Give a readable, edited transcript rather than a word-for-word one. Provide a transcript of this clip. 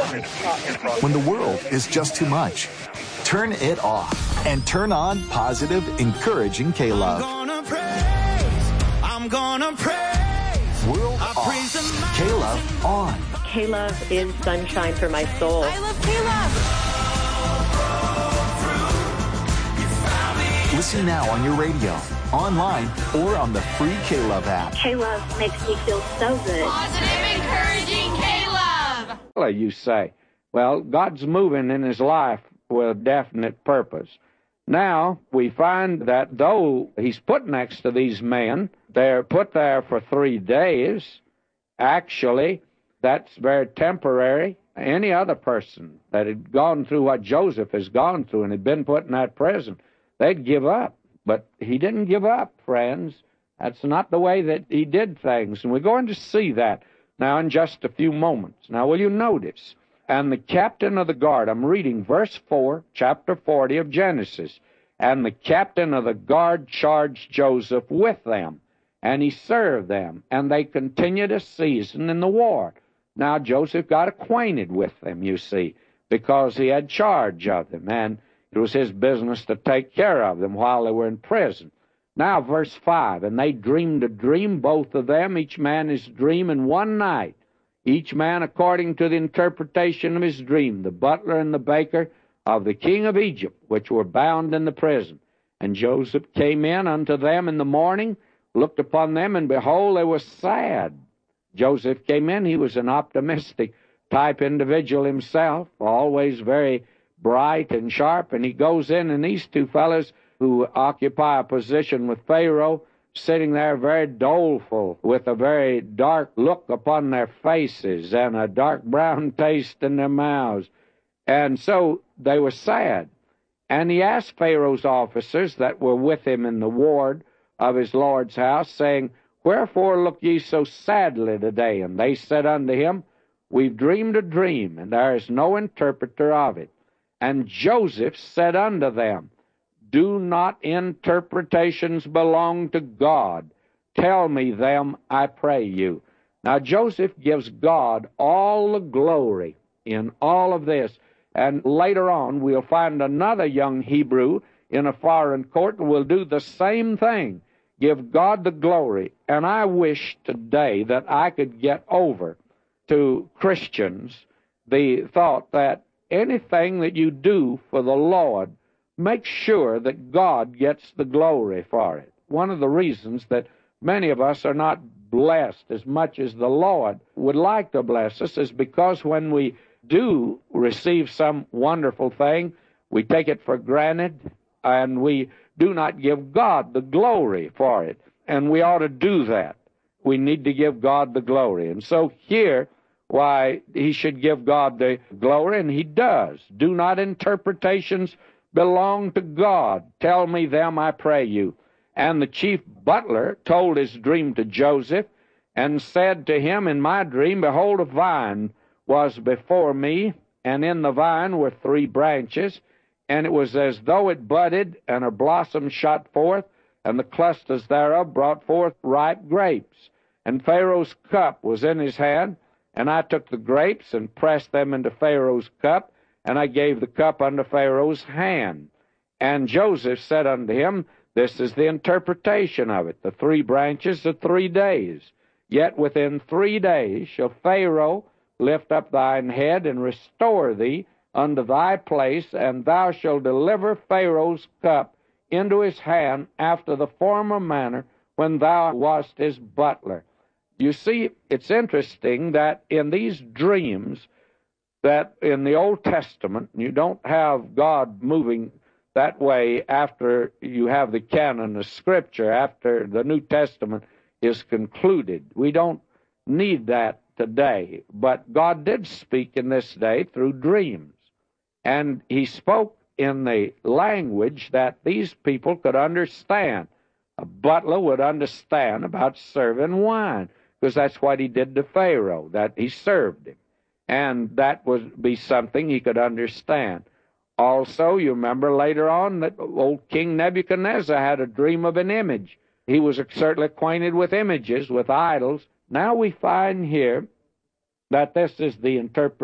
When the world is just too much, turn it off and turn on positive, encouraging K-Love. I'm gonna praise. World off. K-Love on. K-Love is sunshine for my soul. I love K-Love. Listen now on your radio, online, or on the free K-Love app. K-Love makes me feel so good. Positive, encouraging K-Love. Well, you say, well, God's moving in his life with a definite purpose. Now, we find that though he's put next to these men, they're put there for 3 days. Actually, that's very temporary. Any other person that had gone through what Joseph has gone through and had been put in that prison, they'd give up. But he didn't give up, friends. That's not the way that he did things. And we're going to see that now in just a few moments. Now, will you notice? And the captain of the guard, I'm reading verse 4, chapter 40 of Genesis. And the captain of the guard charged Joseph with them, and he served them, and they continued a season in the war. Now Joseph got acquainted with them, you see, because he had charge of them, and it was his business to take care of them while they were in prison. Now verse 5, and they dreamed a dream, both of them, each man his dream in one night, each man according to the interpretation of his dream, the butler and the baker of the king of Egypt, which were bound in the prison. And Joseph came in unto them in the morning, looked upon them, and behold, they were sad. Joseph came in. He was an optimistic type individual himself, always very bright and sharp, and he goes in, and these two fellows who occupy a position with Pharaoh, sitting there very doleful, with a very dark look upon their faces and a dark brown taste in their mouths. And so they were sad. And he asked Pharaoh's officers that were with him in the ward of his Lord's house, saying, Wherefore look ye so sadly today? And they said unto him, We've dreamed a dream, and there is no interpreter of it. And Joseph said unto them, Do not interpretations belong to God? Tell me them, I pray you. Now Joseph gives God all the glory in all of this. And later on, we'll find another young Hebrew in a foreign court and will do the same thing, give God the glory. And I wish today that I could get over to Christians the thought that anything that you do for the Lord, make sure that God gets the glory for it. One of the reasons that many of us are not blessed as much as the Lord would like to bless us is because when we do receive some wonderful thing, we take it for granted, and we do not give God the glory for it. And we ought to do that. We need to give God the glory. And so here, why, he should give God the glory, and he does. Do not interpretations belong to God? Tell me them, I pray you. And the chief butler told his dream to Joseph, and said to him, In my dream, behold, a vine was before me, and in the vine were 3 branches, and it was as though it budded, and her blossoms shot forth, and the clusters thereof brought forth ripe grapes. And Pharaoh's cup was in his hand, and I took the grapes and pressed them into Pharaoh's cup, and I gave the cup unto Pharaoh's hand. And Joseph said unto him, This is the interpretation of it. The 3 branches are 3 days. Yet within 3 days shall Pharaoh lift up thine head and restore thee unto thy place, and thou shalt deliver Pharaoh's cup into his hand after the former manner when thou wast his butler. You see, it's interesting that in these dreams, that in the Old Testament, you don't have God moving that way after you have the canon of Scripture, after the New Testament is concluded. We don't need that today, but God did speak in this day through dreams, and he spoke in the language that these people could understand. A butler would understand about serving wine, because that's what he did to Pharaoh, that he served him, and that would be something he could understand. Also, you remember later on that old King Nebuchadnezzar had a dream of an image. He was certainly acquainted with images, with idols. Now we find here that this is the interpretation